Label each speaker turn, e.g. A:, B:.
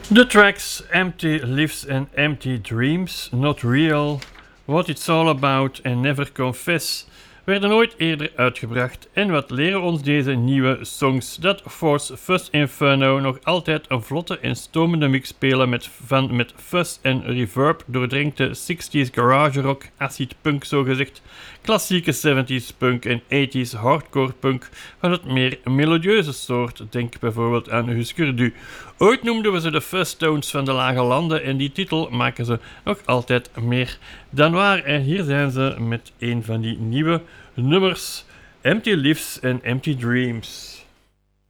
A: The tracks Empty Lives and Empty Dreams, Not Real, What It's All About en Never Confess werden nooit eerder uitgebracht. En wat leren ons deze nieuwe songs? Dat Force Fuzz Inferno nog altijd een vlotte en stomende mix spelen met fuzz en reverb, doordrenkte 60s garage rock, acid punk zogezegd, klassieke 70s punk en 80s hardcore punk van het meer melodieuze soort. Denk bijvoorbeeld aan Husker Du. Ooit noemden we ze de Fuzztones van de lage landen en die titel maken ze nog altijd meer dan waar. En hier zijn ze met een van die nieuwe nummers, Empty Lives and Empty Dreams.